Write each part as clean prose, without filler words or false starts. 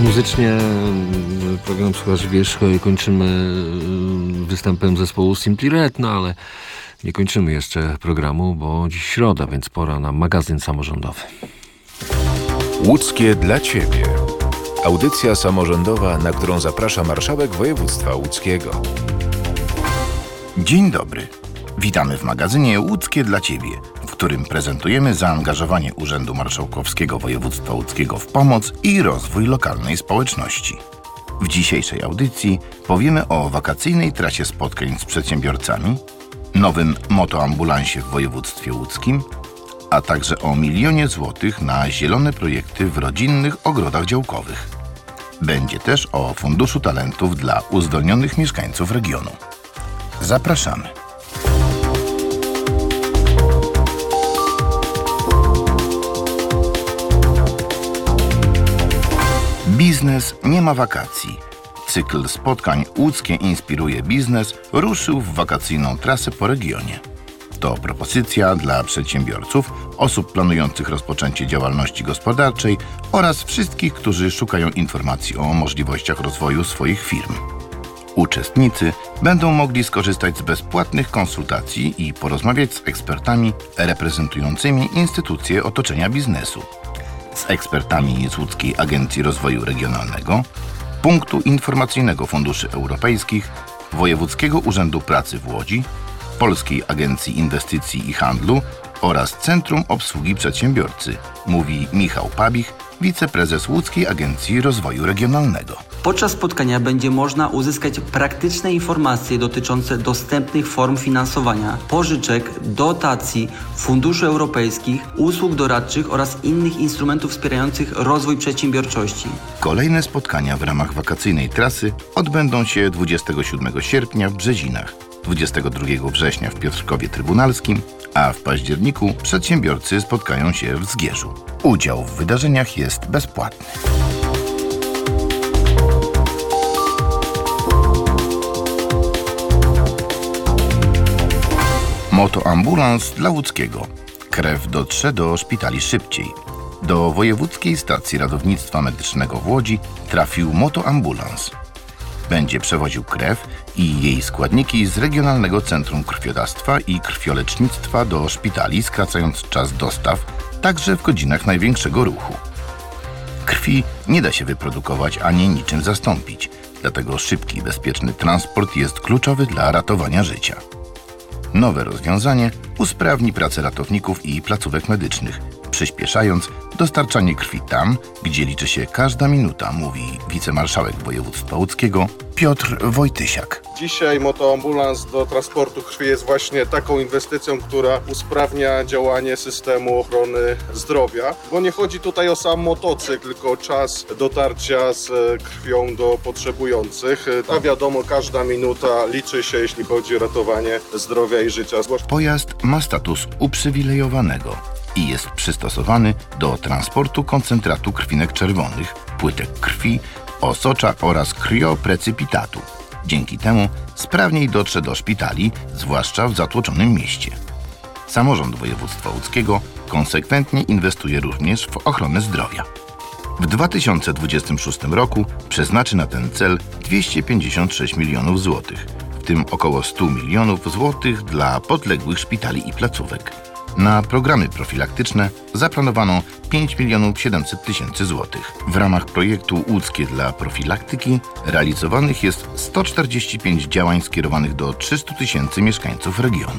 Muzycznie program Słuchasz Wierzchu i kończymy występem zespołu Simply Red, no ale nie kończymy jeszcze programu, bo dziś środa, więc pora na magazyn samorządowy. Łódzkie dla Ciebie. Audycja samorządowa, na którą zaprasza marszałek województwa łódzkiego. Dzień dobry. Witamy w magazynie Łódzkie dla Ciebie, w którym prezentujemy zaangażowanie Urzędu Marszałkowskiego Województwa Łódzkiego w pomoc i rozwój lokalnej społeczności. W dzisiejszej audycji powiemy o wakacyjnej trasie spotkań z przedsiębiorcami, nowym motoambulansie w województwie łódzkim, a także o 1 000 000 złotych na zielone projekty w rodzinnych ogrodach działkowych. Będzie też o Funduszu Talentów dla uzdolnionych mieszkańców regionu. Zapraszamy. Biznes nie ma wakacji. Cykl spotkań Łódzkie inspiruje biznes ruszył w wakacyjną trasę po regionie. To propozycja dla przedsiębiorców, osób planujących rozpoczęcie działalności gospodarczej oraz wszystkich, którzy szukają informacji o możliwościach rozwoju swoich firm. Uczestnicy będą mogli skorzystać z bezpłatnych konsultacji i porozmawiać z ekspertami reprezentującymi instytucje otoczenia biznesu. Z ekspertami z Łódzkiej Agencji Rozwoju Regionalnego, Punktu Informacyjnego Funduszy Europejskich, Wojewódzkiego Urzędu Pracy w Łodzi, Polskiej Agencji Inwestycji i Handlu oraz Centrum Obsługi Przedsiębiorcy, mówi Michał Pabich, wiceprezes Łódzkiej Agencji Rozwoju Regionalnego. Podczas spotkania będzie można uzyskać praktyczne informacje dotyczące dostępnych form finansowania, pożyczek, dotacji, funduszy europejskich, usług doradczych oraz innych instrumentów wspierających rozwój przedsiębiorczości. Kolejne spotkania w ramach wakacyjnej trasy odbędą się 27 sierpnia w Brzezinach, 22 września w Piotrkowie Trybunalskim, a w październiku przedsiębiorcy spotkają się w Zgierzu. Udział w wydarzeniach jest bezpłatny. Motoambulans dla Łódzkiego. Krew dotrze do szpitali szybciej. Do Wojewódzkiej Stacji Ratownictwa Medycznego w Łodzi trafił motoambulans. Będzie przewoził krew i jej składniki z Regionalnego Centrum Krwiodawstwa i Krwiolecznictwa do szpitali, skracając czas dostaw, także w godzinach największego ruchu. Krwi nie da się wyprodukować ani niczym zastąpić, dlatego szybki i bezpieczny transport jest kluczowy dla ratowania życia. Nowe rozwiązanie usprawni pracę ratowników i placówek medycznych, przyspieszając dostarczanie krwi tam, gdzie liczy się każda minuta, mówi wicemarszałek województwa łódzkiego Piotr Wojtysiak. Dzisiaj motoambulans do transportu krwi jest właśnie taką inwestycją, która usprawnia działanie systemu ochrony zdrowia, bo nie chodzi tutaj o sam motocykl, tylko o czas dotarcia z krwią do potrzebujących. A wiadomo, każda minuta liczy się, jeśli chodzi o ratowanie zdrowia i życia. Pojazd ma status uprzywilejowanego i jest przystosowany do transportu koncentratu krwinek czerwonych, płytek krwi, osocza oraz krioprecypitatu. Dzięki temu sprawniej dotrze do szpitali, zwłaszcza w zatłoczonym mieście. Samorząd województwa łódzkiego konsekwentnie inwestuje również w ochronę zdrowia. W 2026 roku przeznaczy na ten cel 256 milionów złotych, w tym około 100 milionów złotych dla podległych szpitali i placówek. Na programy profilaktyczne zaplanowano 5 700 000 złotych. W ramach projektu Łódzkie dla profilaktyki realizowanych jest 145 działań skierowanych do 300 000 mieszkańców regionu.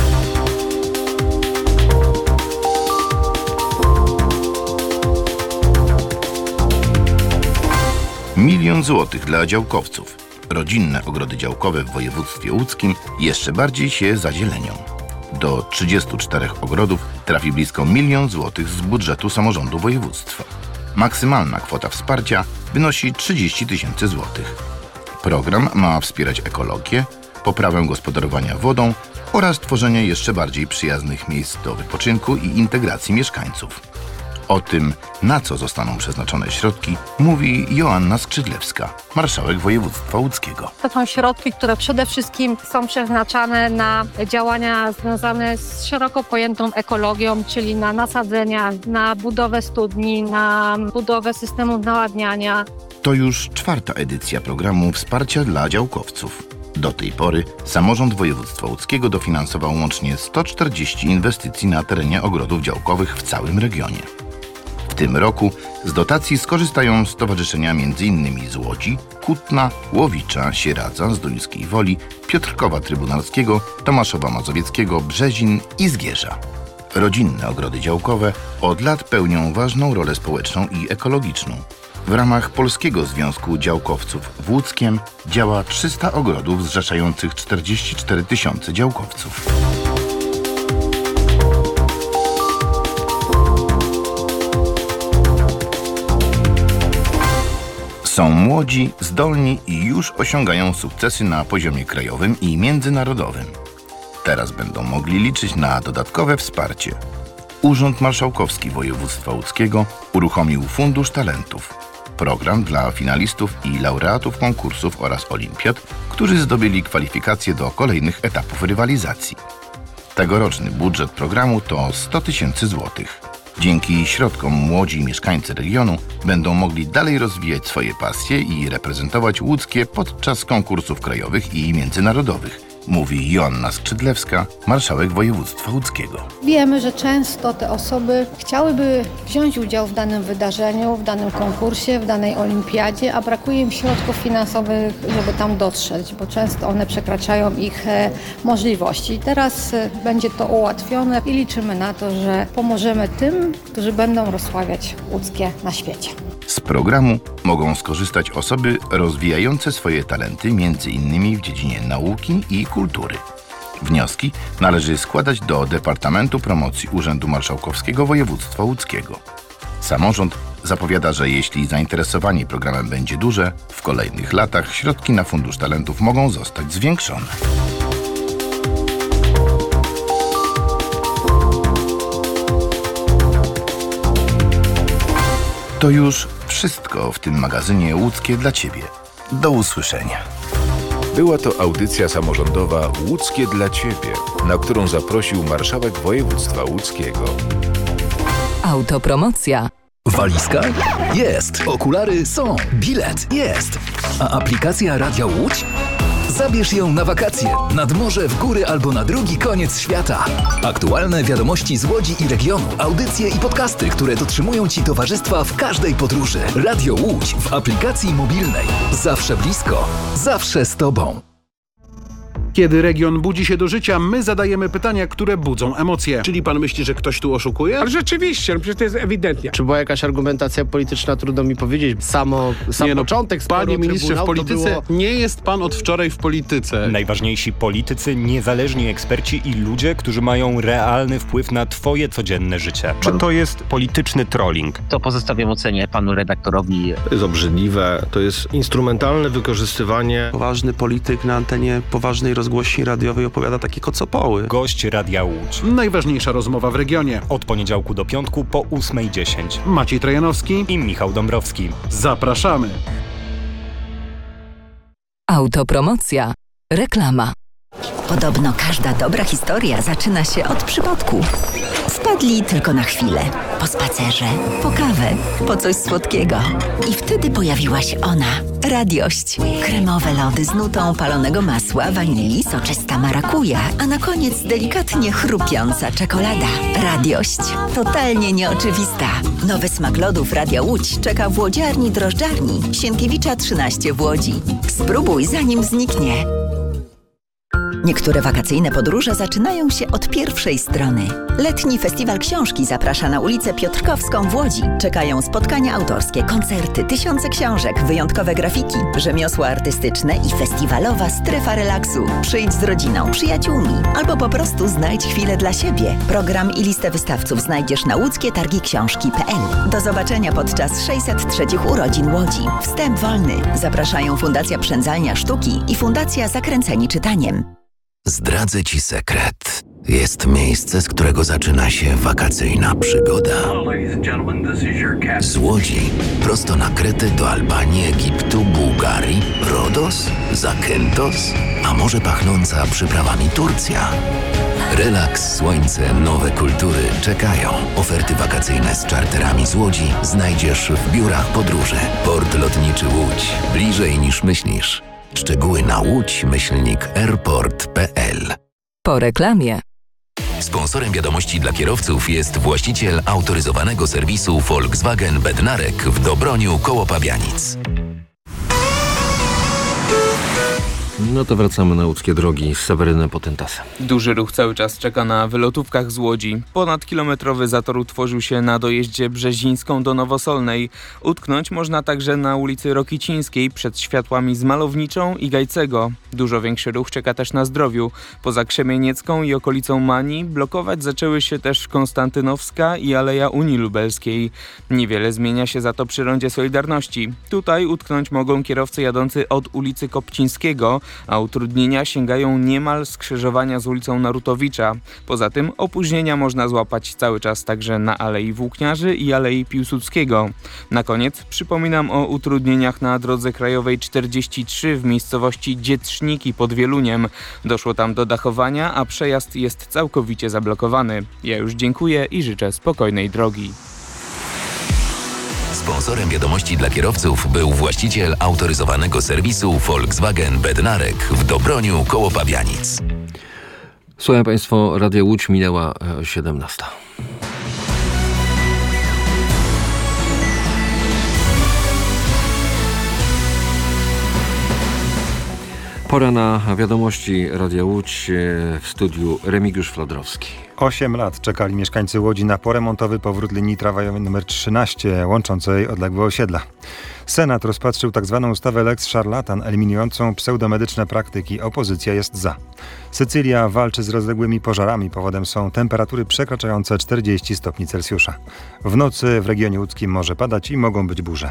Milion złotych dla działkowców. Rodzinne ogrody działkowe w województwie łódzkim jeszcze bardziej się zazielenią. Do 34 ogrodów trafi blisko 1 000 000 złotych z budżetu samorządu województwa. Maksymalna kwota wsparcia wynosi 30 000 złotych. Program ma wspierać ekologię, poprawę gospodarowania wodą oraz tworzenie jeszcze bardziej przyjaznych miejsc do wypoczynku i integracji mieszkańców. O tym, na co zostaną przeznaczone środki, mówi Joanna Skrzydlewska, marszałek województwa łódzkiego. To są środki, które przede wszystkim są przeznaczane na działania związane z szeroko pojętą ekologią, czyli na nasadzenia, na budowę studni, na budowę systemów nawadniania. To już 4. edycja programu Wsparcia dla Działkowców. Do tej pory samorząd województwa łódzkiego dofinansował łącznie 140 inwestycji na terenie ogrodów działkowych w całym regionie. W tym roku z dotacji skorzystają stowarzyszenia m.in. z Łodzi, Kutna, Łowicza, Sieradza, Zduńskiej Woli, Piotrkowa Trybunalskiego, Tomaszowa Mazowieckiego, Brzezin i Zgierza. Rodzinne ogrody działkowe od lat pełnią ważną rolę społeczną i ekologiczną. W ramach Polskiego Związku Działkowców w Łódzkiem działa 300 ogrodów zrzeszających 44 000 działkowców. Są młodzi, zdolni i już osiągają sukcesy na poziomie krajowym i międzynarodowym. Teraz będą mogli liczyć na dodatkowe wsparcie. Urząd Marszałkowski Województwa Łódzkiego uruchomił Fundusz Talentów. Program dla finalistów i laureatów konkursów oraz olimpiad, którzy zdobyli kwalifikacje do kolejnych etapów rywalizacji. Tegoroczny budżet programu to 100 000 złotych. Dzięki środkom młodzi mieszkańcy regionu będą mogli dalej rozwijać swoje pasje i reprezentować łódzkie podczas konkursów krajowych i międzynarodowych, mówi Joanna Skrzydlewska, marszałek województwa łódzkiego. Wiemy, że często te osoby chciałyby wziąć udział w danym wydarzeniu, w danym konkursie, w danej olimpiadzie, a brakuje im środków finansowych, żeby tam dotrzeć, bo często one przekraczają ich możliwości. Teraz będzie to ułatwione i liczymy na to, że pomożemy tym, którzy będą rozsławiać łódzkie na świecie. Z programu mogą skorzystać osoby rozwijające swoje talenty m.in. w dziedzinie nauki i kultury. Wnioski należy składać do Departamentu Promocji Urzędu Marszałkowskiego Województwa Łódzkiego. Samorząd zapowiada, że jeśli zainteresowanie programem będzie duże, w kolejnych latach środki na Fundusz Talentów mogą zostać zwiększone. To już wszystko w tym magazynie Łódzkie dla Ciebie. Do usłyszenia. Była to audycja samorządowa Łódzkie dla Ciebie, na którą zaprosił marszałek województwa łódzkiego. Autopromocja. Walizka? Jest. Okulary są. Bilet? Jest. A aplikacja Radia Łódź? Zabierz ją na wakacje, nad morze, w góry albo na drugi koniec świata. Aktualne wiadomości z Łodzi i regionu, audycje i podcasty, które dotrzymują Ci towarzystwa w każdej podróży. Radio Łódź w aplikacji mobilnej. Zawsze blisko, zawsze z Tobą. Kiedy region budzi się do życia, my zadajemy pytania, które budzą emocje. Czyli pan myśli, że ktoś tu oszukuje? Ale rzeczywiście, przecież to jest ewidentnie. Czy była jakaś argumentacja polityczna, trudno mi powiedzieć. Sam początek sporu Panie ministrze, w polityce nie jest pan od wczoraj w polityce. Najważniejsi politycy, niezależni eksperci i ludzie, którzy mają realny wpływ na twoje codzienne życie. Czy to jest polityczny trolling? To pozostawiam ocenie panu redaktorowi. To jest obrzydliwe, to jest instrumentalne wykorzystywanie. Poważny polityk na antenie poważnej rozgłośni radiowej opowiada takie kocopoły. Gość Radia Łódź. Najważniejsza rozmowa w regionie. Od poniedziałku do piątku po 8:10. Maciej Trojanowski i Michał Dąbrowski. Zapraszamy. Autopromocja. Reklama. Podobno każda dobra historia zaczyna się od przypadku. Wpadli tylko na chwilę. Po spacerze, po kawę, po coś słodkiego. I wtedy pojawiła się ona. Radiość. Kremowe lody z nutą palonego masła, wanilii, soczysta marakuja, a na koniec delikatnie chrupiąca czekolada. Radiość. Totalnie nieoczywista. Nowy smak lodów Radia Łódź czeka w łodziarni drożdżarni Sienkiewicza 13 w Łodzi. Spróbuj zanim zniknie. Niektóre wakacyjne podróże zaczynają się od pierwszej strony. Letni Festiwal Książki zaprasza na ulicę Piotrkowską w Łodzi. Czekają spotkania autorskie, koncerty, tysiące książek, wyjątkowe grafiki, rzemiosła artystyczne i festiwalowa strefa relaksu. Przyjdź z rodziną, przyjaciółmi albo po prostu znajdź chwilę dla siebie. Program i listę wystawców znajdziesz na łódzkietargiksiążki.pl. Do zobaczenia podczas 603 urodzin Łodzi. Wstęp wolny. Zapraszają Fundacja Przędzalnia Sztuki i Fundacja Zakręceni Czytaniem. Zdradzę Ci sekret. Jest miejsce, z którego zaczyna się wakacyjna przygoda. Z Łodzi prosto na Kretę do Albanii, Egiptu, Bułgarii, Rodos, Zakynthos, a może pachnąca przyprawami Turcja. Relaks, słońce, nowe kultury czekają. Oferty wakacyjne z czarterami z Łodzi znajdziesz w biurach podróży. Port Lotniczy Łódź. Bliżej niż myślisz. Szczegóły na łódź-airport.pl. Po reklamie. Sponsorem wiadomości dla kierowców jest właściciel autoryzowanego serwisu Volkswagen Bednarek w Dobroniu koło Pabianic. No to wracamy na łódzkie drogi z Sewerynem Potentasem. Duży ruch cały czas czeka na wylotówkach z Łodzi. Ponadkilometrowy zator utworzył się na dojeździe Brzezińską do Nowosolnej. Utknąć można także na ulicy Rokicińskiej przed światłami z Malowniczą i Gajcego. Dużo większy ruch czeka też na Zdrowiu. Poza Krzemieniecką i okolicą Mani blokować zaczęły się też Konstantynowska i Aleja Unii Lubelskiej. Niewiele zmienia się za to przy rondzie Solidarności. Tutaj utknąć mogą kierowcy jadący od ulicy Kopcińskiego, a utrudnienia sięgają niemal skrzyżowania z ulicą Narutowicza. Poza tym opóźnienia można złapać cały czas także na Alei Włókniarzy i Alei Piłsudskiego. Na koniec przypominam o utrudnieniach na drodze krajowej 43 w miejscowości Dzietrzniki pod Wieluniem. Doszło tam do dachowania, a przejazd jest całkowicie zablokowany. Ja już dziękuję i życzę spokojnej drogi. Sponsorem wiadomości dla kierowców był właściciel autoryzowanego serwisu Volkswagen Bednarek w Dobroniu koło Pabianic. Słuchaj Państwo, Radio Łódź, minęła 17. Pora na wiadomości Radia Łódź, w studiu Remigiusz Flodrowski. 8 lat czekali mieszkańcy Łodzi na poremontowy powrót linii tramwajowej nr 13 łączącej odległe osiedla. Senat rozpatrzył tzw. ustawę Lex Szarlatan eliminującą pseudomedyczne praktyki. Opozycja jest za. Sycylia walczy z rozległymi pożarami. Powodem są temperatury przekraczające 40 stopni Celsjusza. W nocy w regionie łódzkim może padać i mogą być burze.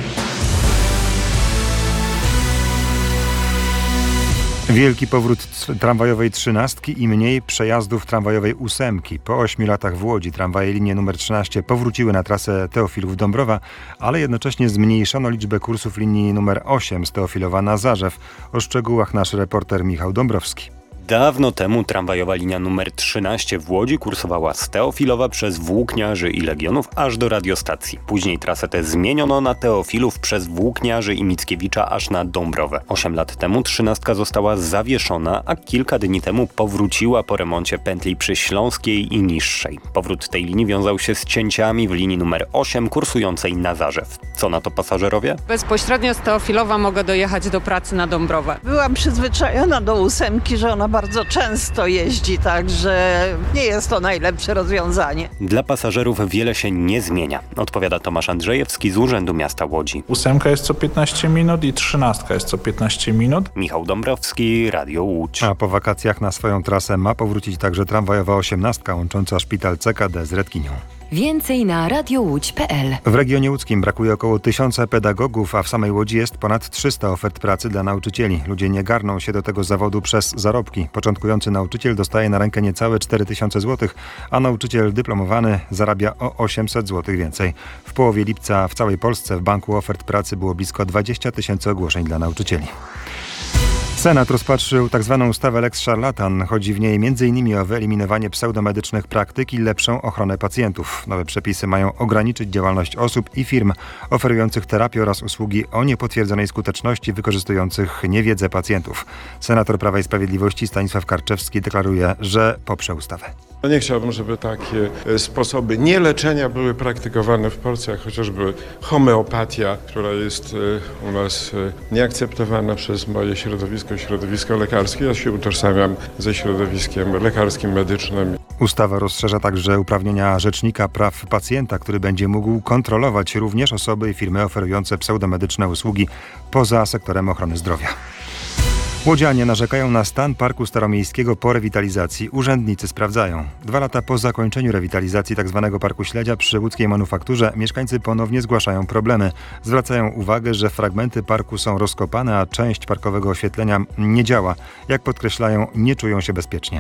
Wielki powrót tramwajowej 13 i mniej przejazdów tramwajowej 8. Po 8 latach w Łodzi tramwaje linie nr 13 powróciły na trasę Teofilów-Dąbrowa, ale jednocześnie zmniejszono liczbę kursów linii nr 8 z Teofilowa na Zarzew. O szczegółach nasz reporter Michał Dąbrowski. Dawno temu tramwajowa linia nr 13 w Łodzi kursowała z Teofilowa przez Włókniarzy i Legionów aż do radiostacji. Później trasę tę zmieniono na Teofilów przez Włókniarzy i Mickiewicza aż na Dąbrowę. 8 lat temu 13 została zawieszona, a kilka dni temu powróciła po remoncie pętli Przyśląskiej i Niższej. Powrót tej linii wiązał się z cięciami w linii nr 8 kursującej na Zarzew. Co na to pasażerowie? Bezpośrednio z Teofilowa mogę dojechać do pracy na Dąbrowę. Byłam przyzwyczajona do 8, że ona bardzo często jeździ, także nie jest to najlepsze rozwiązanie. Dla pasażerów wiele się nie zmienia, odpowiada Tomasz Andrzejewski z Urzędu Miasta Łodzi. 8 jest co 15 minut i 13 jest co 15 minut. Michał Dąbrowski, Radio Łódź. A po wakacjach na swoją trasę ma powrócić także tramwajowa 18 łącząca szpital CKD z Redkinią. Więcej na radiołódź.pl. W regionie łódzkim brakuje około 1000 pedagogów, a w samej Łodzi jest ponad 300 ofert pracy dla nauczycieli. Ludzie nie garną się do tego zawodu przez zarobki. Początkujący nauczyciel dostaje na rękę niecałe 4000 zł, a nauczyciel dyplomowany zarabia o 800 zł więcej. W połowie lipca w całej Polsce w banku ofert pracy było blisko 20 000 ogłoszeń dla nauczycieli. Senat rozpatrzył tzw. ustawę Lex Szarlatan. Chodzi w niej m.in. o wyeliminowanie pseudomedycznych praktyk i lepszą ochronę pacjentów. Nowe przepisy mają ograniczyć działalność osób i firm oferujących terapię oraz usługi o niepotwierdzonej skuteczności wykorzystujących niewiedzę pacjentów. Senator Prawa i Sprawiedliwości Stanisław Karczewski deklaruje, że poprze ustawę. Nie chciałbym, żeby takie sposoby nieleczenia były praktykowane w Polsce, jak chociażby homeopatia, która jest u nas nieakceptowana przez moje środowisko lekarskie. Ja się utożsamiam ze środowiskiem lekarskim, medycznym. Ustawa rozszerza także uprawnienia Rzecznika Praw Pacjenta, który będzie mógł kontrolować również osoby i firmy oferujące pseudomedyczne usługi poza sektorem ochrony zdrowia. Łodzianie narzekają na stan parku staromiejskiego po rewitalizacji. Urzędnicy sprawdzają. 2 lata po zakończeniu rewitalizacji tzw. Parku Śledzia przy łódzkiej manufakturze mieszkańcy ponownie zgłaszają problemy. Zwracają uwagę, że fragmenty parku są rozkopane, a część parkowego oświetlenia nie działa. Jak podkreślają, nie czują się bezpiecznie.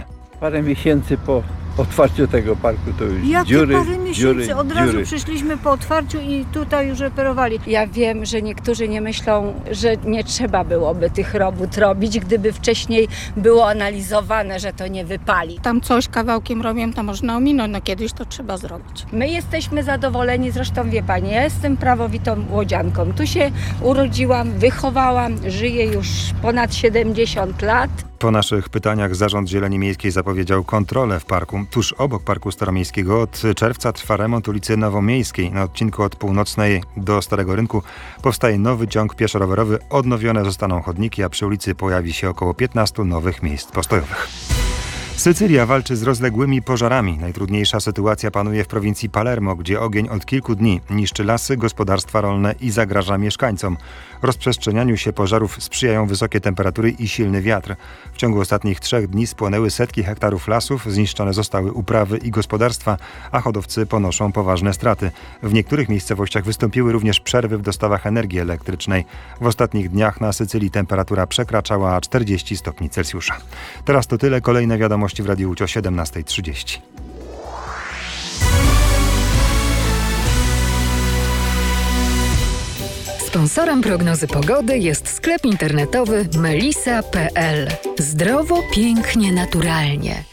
Parę miesięcy po otwarciu tego parku to już dziury, parę miesięcy? dziury, Od razu dziury. przyszliśmy po otwarciu i tutaj już reperowali. Ja wiem, że niektórzy nie myślą, że nie trzeba byłoby tych robót robić, gdyby wcześniej było analizowane, że to nie wypali. Tam coś kawałkiem robią, to można ominąć, no kiedyś to trzeba zrobić. My jesteśmy zadowoleni, zresztą wie pani, ja jestem prawowitą łodzianką. Tu się urodziłam, wychowałam, żyję już ponad 70 lat. Po naszych pytaniach Zarząd Zieleni Miejskiej zapowiedział kontrolę w parku. Tuż obok Parku Staromiejskiego od czerwca trwa remont ulicy Nowomiejskiej. Na odcinku od Północnej do Starego Rynku powstaje nowy ciąg pieszo-rowerowy. Odnowione zostaną chodniki, a przy ulicy pojawi się około 15 nowych miejsc postojowych. Sycylia walczy z rozległymi pożarami. Najtrudniejsza sytuacja panuje w prowincji Palermo, gdzie ogień od kilku dni niszczy lasy, gospodarstwa rolne i zagraża mieszkańcom. Rozprzestrzenianiu się pożarów sprzyjają wysokie temperatury i silny wiatr. W ciągu ostatnich 3 dni spłonęły setki hektarów lasów, zniszczone zostały uprawy i gospodarstwa, a hodowcy ponoszą poważne straty. W niektórych miejscowościach wystąpiły również przerwy w dostawach energii elektrycznej. W ostatnich dniach na Sycylii temperatura przekraczała 40 stopni Celsjusza. Teraz to tyle. Kolejne wiadomości w Radiu Łódź o 17:30. Sponsorem prognozy pogody jest sklep internetowy melisa.pl. Zdrowo, pięknie, naturalnie.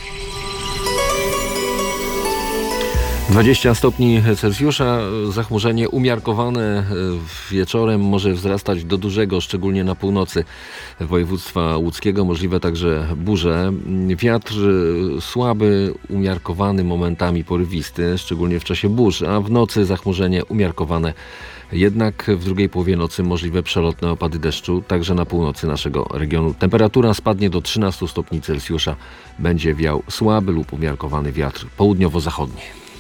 20 stopni Celsjusza, zachmurzenie umiarkowane wieczorem może wzrastać do dużego, szczególnie na północy województwa łódzkiego, możliwe także burze. Wiatr słaby, umiarkowany, momentami porywisty, szczególnie w czasie burz, a w nocy zachmurzenie umiarkowane. Jednak w drugiej połowie nocy możliwe przelotne opady deszczu, także na północy naszego regionu. Temperatura spadnie do 13 stopni Celsjusza. Będzie wiał słaby lub umiarkowany wiatr południowo-zachodni.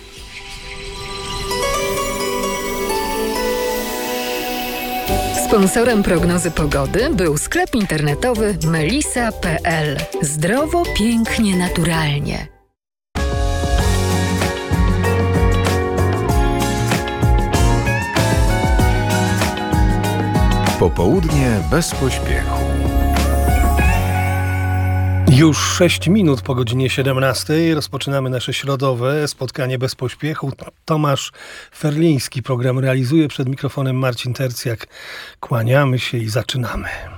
Sponsorem prognozy pogody był sklep internetowy melisa.pl. Zdrowo, pięknie, naturalnie. Popołudnie bez pośpiechu. Już 6 minut po godzinie 17 rozpoczynamy nasze środowe spotkanie bez pośpiechu. Tomasz Ferliński program realizuje, przed mikrofonem Marcin Tercjak. Kłaniamy się i zaczynamy.